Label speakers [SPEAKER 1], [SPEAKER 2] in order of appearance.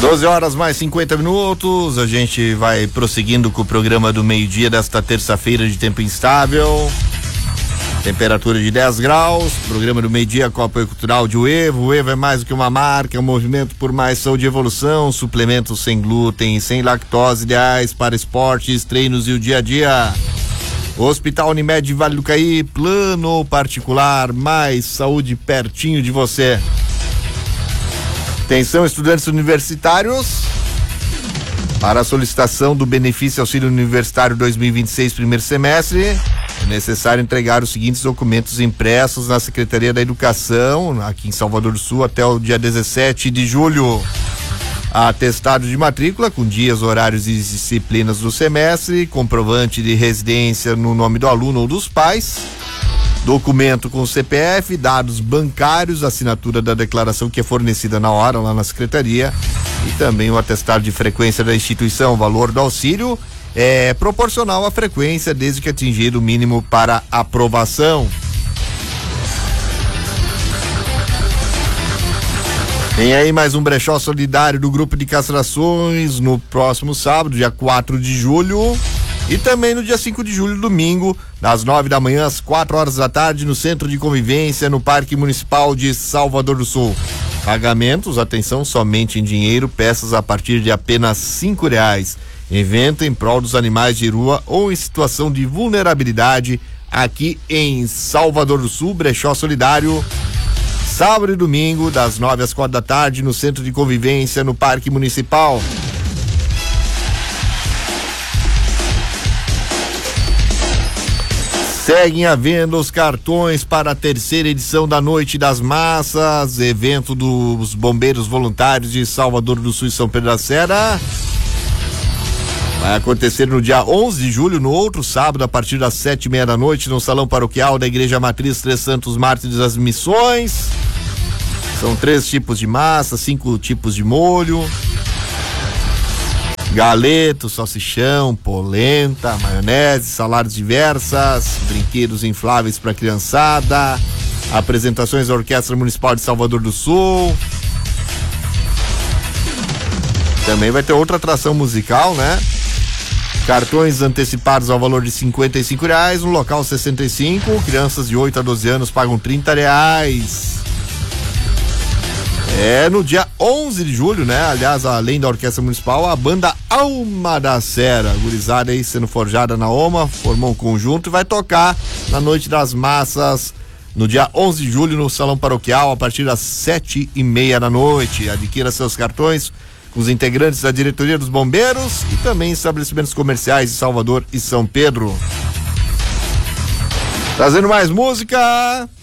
[SPEAKER 1] 12 horas mais 50 minutos, a gente vai prosseguindo com o programa do meio-dia desta terça-feira de tempo instável. Temperatura de 10 graus, programa do meio-dia com apoio cultural de Uevo. O Uevo é mais do que uma marca, é um movimento por mais saúde e evolução, suplementos sem glúten e sem lactose, ideais para esportes, treinos e o dia a dia. Hospital Unimed Vale do Caí, plano ou particular, mais saúde pertinho de você. Atenção, estudantes universitários, para a solicitação do benefício auxílio universitário 2026 primeiro semestre, é necessário entregar os seguintes documentos impressos na Secretaria da Educação, aqui em Salvador do Sul, até o dia 17 de julho. Atestado de matrícula com dias, horários e disciplinas do semestre, comprovante de residência no nome do aluno ou dos pais, documento com CPF, dados bancários, assinatura da declaração que é fornecida na hora lá na secretaria e também o atestado de frequência da instituição. O valor do auxílio é proporcional à frequência desde que atingir o mínimo para aprovação. Tem aí mais um brechó solidário do grupo de castrações no próximo sábado, dia 4 de julho. E também no dia 5 de julho, domingo, das 9 da manhã às 4 horas da tarde, no Centro de Convivência, no Parque Municipal de Salvador do Sul. Pagamentos, atenção, somente em dinheiro, peças a partir de apenas R$5. Evento em prol dos animais de rua ou em situação de vulnerabilidade aqui em Salvador do Sul. Brechó solidário, sábado e domingo, das 9 às 4 da tarde, no Centro de Convivência, no Parque Municipal. Seguem à venda os cartões para a terceira edição da Noite das Massas, evento dos bombeiros voluntários de Salvador do Sul e São Pedro da Serra. Vai acontecer no dia 11 de julho, no outro sábado, a partir das 7:30 da noite, no Salão Paroquial da Igreja Matriz Três Santos Mártires das Missões. São 3 tipos de massa, 5 tipos de molho. Galeto, salsichão, polenta, maionese, saladas diversas, brinquedos infláveis para criançada, apresentações da Orquestra Municipal de Salvador do Sul. Também vai ter outra atração musical, né? Cartões antecipados ao valor de R$55, no local 65, crianças de 8 a 12 anos pagam R$30. É no dia 11 de julho, né? Aliás, além da Orquestra Municipal, a banda Alma da Serra, gurizada aí sendo forjada na OMA, formou um conjunto e vai tocar na Noite das Massas, no dia 11 de julho, no Salão Paroquial, a partir das 7:30 da noite. Adquira seus cartões com os integrantes da diretoria dos bombeiros e também estabelecimentos comerciais de Salvador e São Pedro. Trazendo mais música.